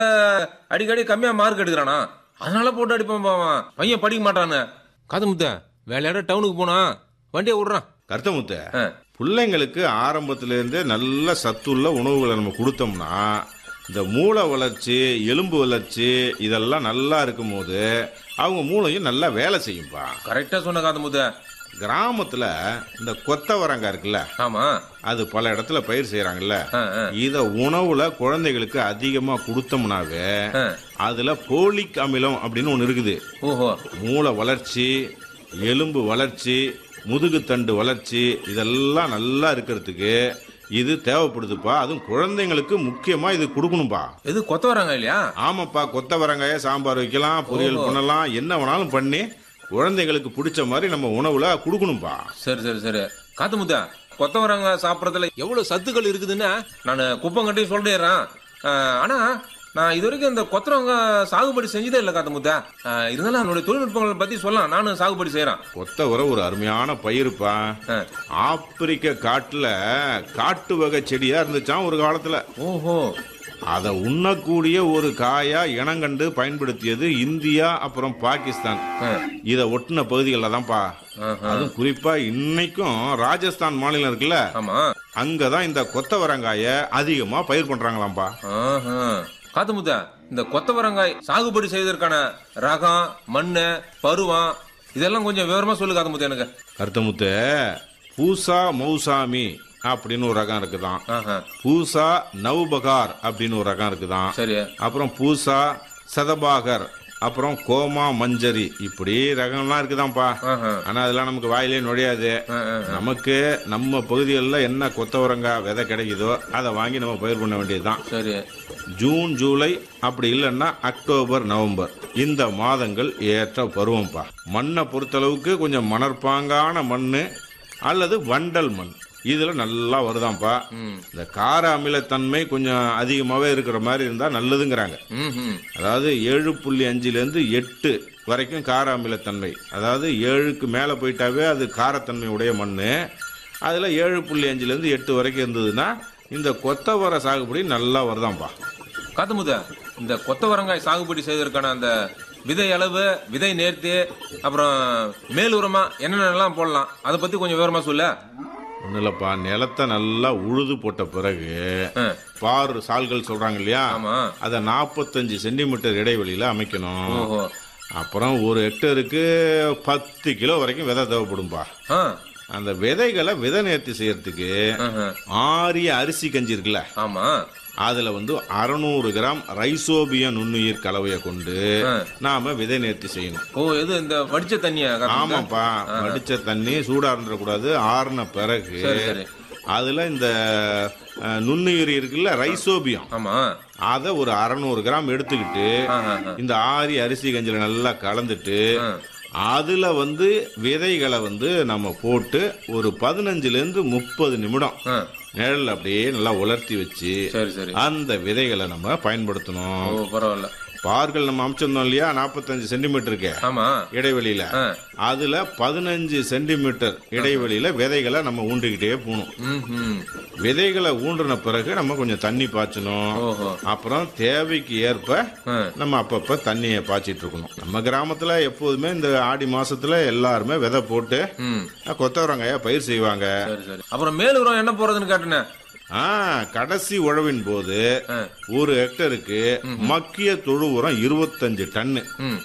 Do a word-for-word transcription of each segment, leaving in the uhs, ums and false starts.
அடிக்கடி கம்மியா மார்க் எடுக்கிறானா, அதனால போட்டு அடிப்பான் பாவன். பையன் படிக்க மாட்டானு. காது முத்த வேலையாட டவுனுக்கு போனா வண்டியை விடுறான். கருத்தமுத்த பிள்ளைங்களுக்கு ஆரம்பத்துல இருந்தே நல்ல சத்துள்ள உணவுகளை நம்ம கொடுத்தோம்னா இந்த மூளை வளர்ச்சி, எலும்பு வளர்ச்சி இதெல்லாம் நல்லா இருக்கும் போது அவங்க மூளையும் நல்லா வேலை செய்யும்பா. கரெக்டா சொன்ன காது முத்த. கிராமத்துல இந்த கொத்தவரங்காய் இருக்குல்ல, ஆமா, அது பல இடத்துல பயிர் செய்யறாங்கல்ல. இத உணவுல குழந்தைகளுக்கு அதிகமா கொடுத்தோம்னாவே அதுல போலிக் அமிலம் அப்படின்னு ஒண்ணு இருக்குது. ஓஹோ. மூளை வளர்ச்சி, எலும்பு வளர்ச்சி, முதுகுத்தண்டு வளர்ச்சி இதெல்லாம் நல்லா இருக்கிறதுக்கு இது தேவைப்படுதுப்பா. அதுவும் குழந்தைங்களுக்கு முக்கியமா இது கொடுக்கணும்பா. இது கொத்தவரங்காய் இல்லையா? ஆமாப்பா, கொத்தவரங்காய சாம்பார் வைக்கலாம், பொரியல் பண்ணலாம், என்ன வேணாலும் பண்ணி குழந்தைங்களுக்கு பிடிச்ச மாதிரி நம்ம உணவுல கொடுக்கணும்பா. சரி சரி சரி. காத்து முத்தா, கொத்தவரங்காய் சாப்பிடறதுல எவ்வளவு சத்துக்கள் இருக்குதுன்னா நான் குப்பம் கட்டி சொல்றேன். ஆனா நான் இது வரைக்கும் இந்த கொத்தவரங்காய் சாகுபடி செஞ்சதே இல்லை காத்து முத்தா. இருந்தாலும் என்னுடைய தொழில்நுட்பங்களை பத்தி சொல்லலாம், நானும் சாகுபடி செய்யறேன். கொத்தவரை ஒரு அருமையான பயிருப்பா. ஆப்பிரிக்க காட்டுல காட்டு வகை செடியா இருந்துச்சான் ஒரு காலத்துல. ஓஹோ. அதை உண்ணக்கூடிய ஒரு காயா இனங்கண்டு பயன்படுத்தியது இந்தியா, அப்புறம் பாகிஸ்தான். இத ஒட்டின பகுதிகளில் தான்ப்பா. அதுவும் குறிப்பா இன்னைக்கும் ராஜஸ்தான் மாநிலம் இருக்குல்ல, அங்கதான் இந்த கொத்தவரங்காய அதிகமா பயிர் பண்றாங்களாம்பா. காத்து முத்தா, இந்த கொத்தவரங்காய் சாகுபடி செய்வதற்கான ரகம், மண்ணு, பருவம் இதெல்லாம் கொஞ்சம் விவரமா சொல்லு காத்து முத்தா எனக்கு. கருத்தமுத்து, பூசா மௌசாமி அப்படின்னு ஒரு ரகம் இருக்குதான். பூசா நவ்பகார் அப்படின்னு ஒரு ரகம் இருக்குதான். சரி. அப்புறம் பூசா சதபாகர், அப்புறம் கோமா மஞ்சரி, இப்படி ரகம்லாம் இருக்குதான்ப்பா. ஆனா அதெல்லாம் நமக்கு வாயிலே நுழையாது. நமக்கு நம்ம பகுதிகளில் என்ன கொத்தவரங்காய் விதை கிடைக்குதோ அதை வாங்கி நம்ம பயிர் பண்ண வேண்டியதுதான். சரி. ஜூன், ஜூலை, அப்படி இல்லைன்னா அக்டோபர், நவம்பர் இந்த மாதங்கள் ஏற்ற பருவம்ப்பா. மண்ணை பொறுத்தளவுக்கு கொஞ்சம் மணற்பாங்கான மண்ணு அல்லது வண்டல் மண் இதுல நல்லா வருதாம்ப்பா. இந்த கார அமிலத்தன்மை கொஞ்சம் அதிகமாவே இருக்கிற மாதிரி இருந்தா நல்லதுங்கிறாங்க. அதாவது ஏழு புள்ளி அஞ்சுல இருந்து எட்டு வரைக்கும் கார அமிலத்தன்மை, அதாவது ஏழுக்கு மேல போயிட்டாவே அது காரத்தன்மை உடைய மண்ணு. அதுல ஏழு புள்ளி அஞ்சுல இருந்து எட்டு வரைக்கும் இருந்ததுன்னா இந்த கொத்தவர சாகுபடி நல்லா வருதாம்பா. காத்துமுத, இந்த கொத்தவரங்காய் சாகுபடி செய்வதற்கான அந்த விதை அளவு, விதை நேர்த்தி, அப்புறம் மேல் உரமா என்னென்னலாம் போடலாம், அதை பத்தி கொஞ்சம் விவரமா சொல்ல. ஒண்ணு இல்லப்பா, நிலத்தை நல்லா உழுது போட்ட பிறகு பார் சால்கள் சொல்றாங்க இல்லையா, அதை நாற்பத்தஞ்சு சென்டிமீட்டர் இடைவெளியில அமைக்கணும். அப்புறம் ஒரு ஹெக்டருக்கு பத்து கிலோ வரைக்கும் விதை தேவைப்படும்பா. அந்த விதைகளை விதை நேர்த்தி செய்யறதுக்கு ஆரிய அரிசி கஞ்சி இருக்குல்ல, ஆமா, அதுல வந்து அறுநூறு கிராம் ரைசோபியம் நுண்ணுயிர் கலவையை கொண்டு நாம விதை நேர்த்தி செய்யணும். ஓ, இது இந்த வடிச்ச தண்ணியா? ஆமாப்பா, வடிச்ச தண்ணி சூடா இருந்துடக்கூடாது. ஆறுன பிறகு அதுல இந்த நுண்ணுயிர் இருக்குல்ல, ரைசோபியம், ஆமா, அத ஒரு அறுநூறு கிராம் எடுத்துக்கிட்டு இந்த ஆரிய அரிசி கஞ்சில நல்லா கலந்துட்டு அதுல வந்து விதைகளை வந்து நம்ம போட்டு ஒரு பதினஞ்சுல இருந்து முப்பது நிமிடம் நிழல் அப்படியே நல்லா உலர்த்தி வச்சு அந்த விதைகளை நம்ம பயன்படுத்தணும். பரவாயில்ல. பார்கள் நம்ம அமைச்சிருந்தோம் இல்லையா, நாற்பத்தஞ்சு சென்டிமீட்டருக்கு இடைவெளியில, அதுல பதினஞ்சு சென்டிமீட்டர் இடைவெளியில விதைகளை நம்ம ஊண்டிக்கிட்டே போகணும். விதைகளை ஊன்றின பிறகு நம்ம கொஞ்சம் தண்ணி பாய்ச்சணும். அப்புறம் தேவைக்கு ஏற்ப நம்ம அப்பப்ப தண்ணியை பாய்ச்சிட்டு இருக்கணும். நம்ம கிராமத்துல எப்போதுமே இந்த ஆடி மாசத்துல எல்லாருமே விதை போட்டு கொத்தவரங்காய பயிர் செய்வாங்க. அப்புறம் மேல் உரம் என்ன போறதுன்னு கேட்டேன். கடைசி உழவின் போது ஒரு ஹெக்டருக்கு மக்கிய தொழு உரம் இருபத்தஞ்சு டன்னு,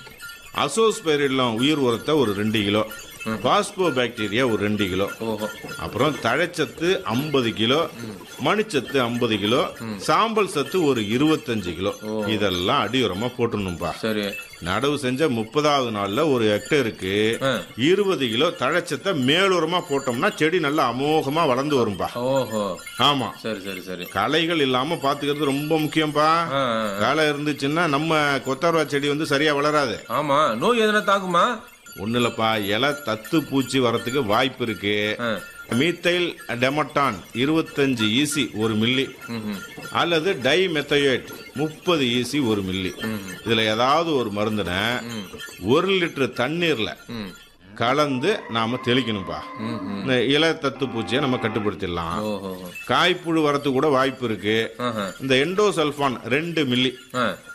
அசோஸ்பெரிலம் உயிர் உரத்தை ஒரு ரெண்டு கிலோ, பாஸ்போ பாக்டீரியா ஒரு ரெண்டு கிலோ, அப்புறம் தழைச்சத்து ஐம்பது கிலோ, மணிச்சத்து ஐம்பது கிலோ, சாம்பல் சத்து ஒரு இருபத்தஞ்சு கிலோ, இதெல்லாம் அடியுரமா போட்டுணும்பா. சரி. நடவு செஞ்ச முப்பதாவது நாள்ல ஒரு ஹெக்டருக்கு இருபது கிலோ தழைச்சத்தை மேலுரமா போட்டோம்னா செடி நல்லா அமோகமா வளர்ந்து வரும்பா. ஆமா, சரி சரி சரி. களைகள் இல்லாம பாத்துக்கிறது ரொம்ப முக்கியம்பா. களை இருந்துச்சுன்னா நம்ம கொத்தவரங்காய் செடி வந்து சரியா வளராது. ஆமா, நோய் எதனா தாக்குமா? ஒண்ணு இல்லப்பா, இலை தத்து பூச்சி வரத்துக்கு வாய்ப்பு இருக்கு. மீத்தைல் டெமட்டான் இருபத்தஞ்சு ஈசி ஒரு மில்லி அல்லது டை மெத்தயோட் முப்பது ஈசி ஒரு மில்லி, இதுல ஏதாவது ஒரு மருந்துன ஒரு லிட்டர் தண்ணீர்ல கலந்து நாம தெளிக்கணும்பா. இந்த இலை தத்து பூச்சியை நம்ம கட்டுப்படுத்திடலாம். காய்ப்புழு வரத்து கூட வாய்ப்பு இருக்கு. இந்த எண்டோசல்ஃபான் ரெண்டு மில்லி